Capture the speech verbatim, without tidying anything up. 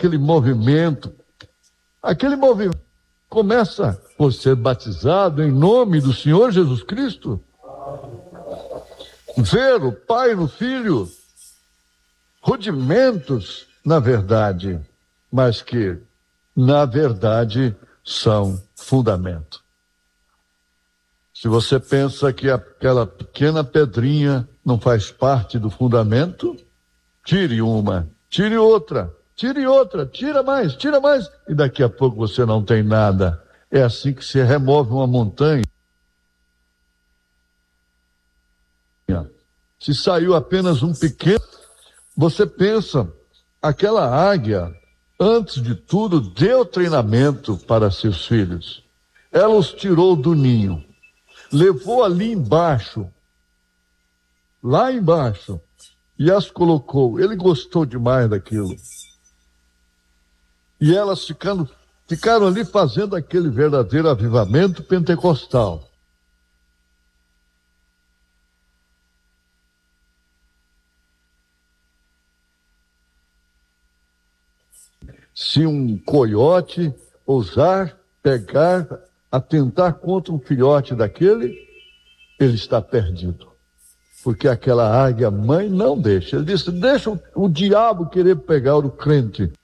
aquele movimento. Aquele movimento começa por ser batizado em nome do Senhor Jesus Cristo. Ver o Pai no Filho, rudimentos, na verdade, mas que, na verdade, são fundamento. Se você pensa que aquela pequena pedrinha não faz parte do fundamento, tire uma, tire outra, tire outra, tira mais, tira mais, e daqui a pouco você não tem nada. É assim que se remove uma montanha. Se saiu apenas um pequeno, você pensa, aquela águia, antes de tudo, deu treinamento para seus filhos. Ela os tirou do ninho, levou ali embaixo, lá embaixo, e as colocou. Ele gostou demais daquilo. E elas ficando, ficaram ali fazendo aquele verdadeiro avivamento pentecostal. Se um coiote ousar pegar, atentar contra um filhote daquele, ele está perdido. Porque aquela águia mãe não deixa. Ele disse, deixa o, o diabo querer pegar o crente.